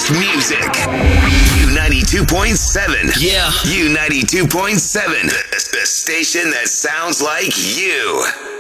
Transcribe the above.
best music. U92.7. Yeah. U92.7. The station that sounds like you.